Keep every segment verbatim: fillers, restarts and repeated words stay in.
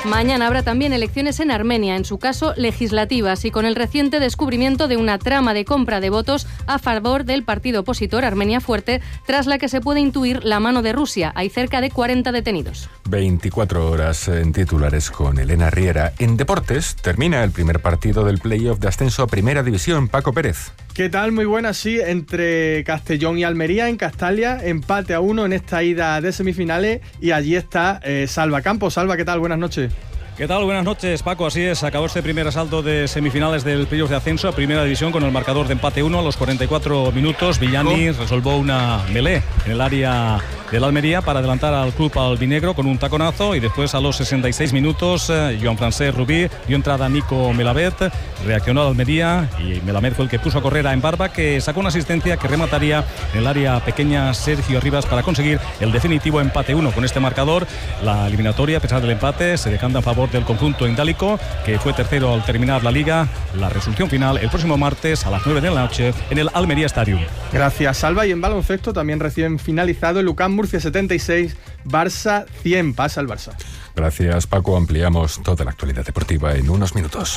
Mañana habrá también elecciones en Armenia, en su caso legislativas, y con el reciente descubrimiento de una trama de compra de votos a favor del partido opositor Armenia Fuerte, tras la que se puede intuir la mano de Rusia. Hay cerca de cuarenta detenidos. veinticuatro horas en titulares con Elena Riera. En deportes, termina el primer partido del playoff de ascenso a Primera División. Paco Pérez. ¿Qué tal? Muy buenas, sí, entre Castellón y Almería en Castalia, empate a uno en esta ida de semifinales, y allí está eh, Salva Campos. Salva, ¿qué tal? Buenas noches. ¿Qué tal? Buenas noches, Paco. Así es, acabó este primer asalto de semifinales del playoff de ascenso a Primera División con el marcador de empate uno a los cuarenta y cuatro minutos. Villani oh. resolvió una melé en el área del Almería para adelantar al club albinegro con un taconazo, y después a los sesenta y seis minutos eh, Joan Francesc Rubí dio entrada a Nico Melamed, reaccionó al Almería y Melamed fue el que puso a correr a Embarba, que sacó una asistencia que remataría en el área pequeña Sergio Rivas para conseguir el definitivo empate uno. Con este marcador, la eliminatoria, a pesar del empate, se decanta en favor del conjunto indálico, que fue tercero al terminar la liga. La resolución final el próximo martes a las nueve de la noche en el Almería Stadium. Gracias, Salva. Y en baloncesto también recién finalizado el UCAM Murcia setenta y seis, Barça cien. Pasa el Barça. Gracias, Paco. Ampliamos toda la actualidad deportiva en unos minutos.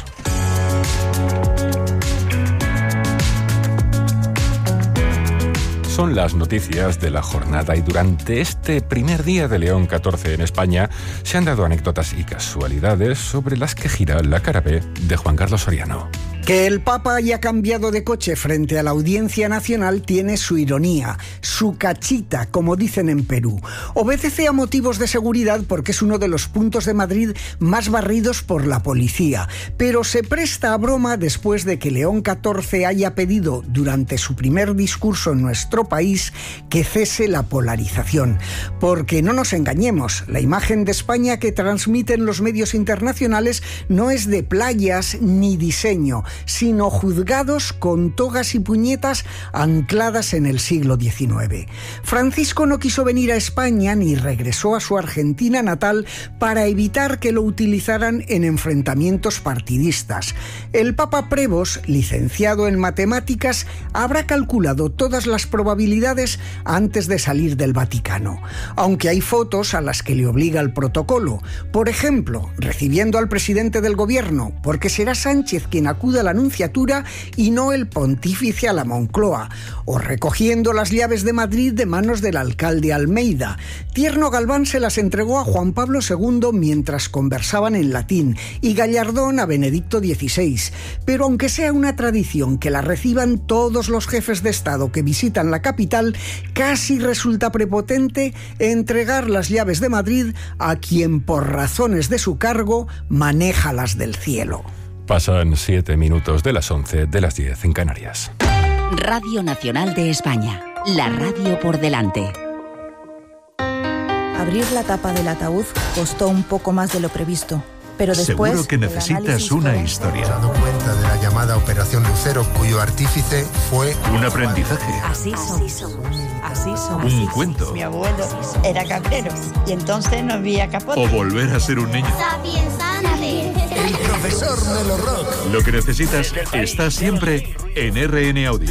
Son las noticias de la jornada, y durante este primer día de León catorce en España se han dado anécdotas y casualidades sobre las que gira la cara B de Juan Carlos Soriano. Que el Papa haya cambiado de coche frente a la Audiencia Nacional tiene su ironía, su cachita, como dicen en Perú. Obedece a motivos de seguridad porque es uno de los puntos de Madrid más barridos por la policía, pero se presta a broma después de que León catorce haya pedido durante su primer discurso en nuestro país que cese la polarización. Porque no nos engañemos, la imagen de España que transmiten los medios internacionales no es de playas ni diseño, sino juzgados con togas y puñetas ancladas en el siglo diecinueve. Francisco no quiso venir a España ni regresó a su Argentina natal para evitar que lo utilizaran en enfrentamientos partidistas. El Papa Prevost, licenciado en matemáticas, habrá calculado todas las probabilidades antes de salir del Vaticano, aunque hay fotos a las que le obliga el protocolo. Por ejemplo, recibiendo al presidente del gobierno, porque será Sánchez quien acuda a la Anunciatura y no el pontífice a la Moncloa, o recogiendo las llaves de Madrid de manos del alcalde Almeida. Tierno Galván se las entregó a Juan Pablo segundo mientras conversaban en latín, y Gallardón a Benedicto dieciséis. Pero aunque sea una tradición que la reciban todos los jefes de Estado que visitan la capital, casi resulta prepotente entregar las llaves de Madrid a quien por razones de su cargo maneja las del cielo. Pasan siete minutos de las once, de las diez en Canarias. Radio Nacional de España, la radio por delante. Abrir la tapa del ataúd costó un poco más de lo previsto, pero después... Seguro que necesitas una forense... historia. Se ha dado cuenta de la llamada Operación Lucero, cuyo artífice fue... Un aprendizaje. Así somos. Así somos. Un cuento. Mi abuelo era cabrero y entonces no había capote. O volver a ser un niño. El profesor Melo Rock. Lo que necesitas está siempre en R N Audio.